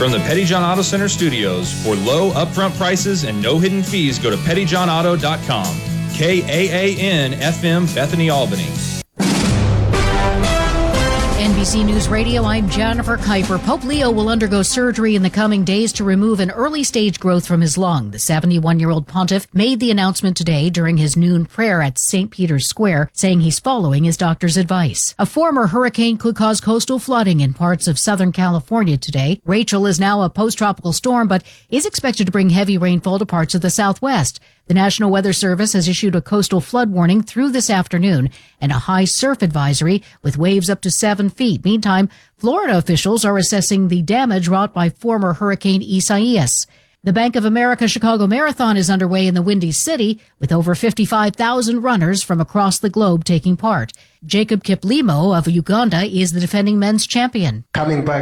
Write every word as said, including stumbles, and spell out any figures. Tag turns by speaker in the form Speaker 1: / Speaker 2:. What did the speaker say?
Speaker 1: From the Petty John Auto Center studios, for low upfront prices and no hidden fees, go to petty john auto dot com. K A A N F M, Bethany, Albany.
Speaker 2: N B C News Radio, I'm Jennifer Kuiper. Pope Leo will undergo surgery in the coming days to remove an early-stage growth from his lung. The seventy-one-year-old pontiff made the announcement today during his noon prayer at Saint Peter's Square, saying he's following his doctor's advice. A former hurricane could cause coastal flooding in parts of Southern California today. Rachel is now a post-tropical storm, but is expected to bring heavy rainfall to parts of the Southwest. The National Weather Service has issued a coastal flood warning through this afternoon and a high surf advisory with waves up to seven feet. Meantime, Florida officials are assessing the damage wrought by former Hurricane Isaias. The Bank of America Chicago Marathon is underway in the Windy City with over fifty-five thousand runners from across the globe taking part. Jacob Kiplimo of Uganda is the defending men's champion.
Speaker 3: Coming back